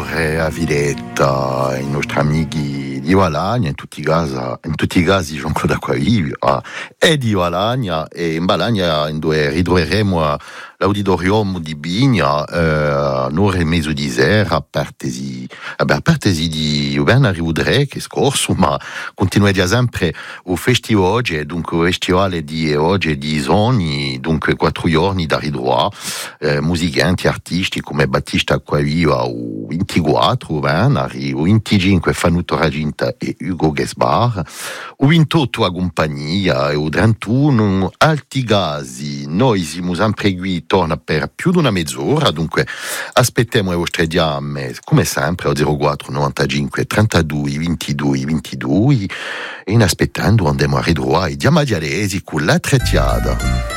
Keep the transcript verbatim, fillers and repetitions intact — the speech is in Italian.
amore a Villetta, i nostri amici di Valagna, in tutti i casi, in tutti i casi Jean-Claude Acquaviva ah, e di Valagna, e in Valagna in dove ridroeremo l'auditorium di Bigna, eh, un'ora e mezzo di sera, a partesi, eh, a partesi di Bernard Udre, che è scorso, ma continua di sempre il festival oggi, dunque il festival di oggi di Sogni, dunque quattro giorni da ridroa, eh, musicanti, artisti come Battista Acquaviva, o ventiquattro, Bernard, o venticinque Fanuto Raginta e Ugo Gesbar, o ventotto a compagnia, e o trentuno Altigasi. Noi siamo sempre qui, torna per più di una mezz'ora, dunque aspettiamo le vostre diamme, come sempre, al zero quattro novantacinque trentadue ventidue ventidue, e in aspettando andiamo a ridroare i diamadialesi con la trecciata.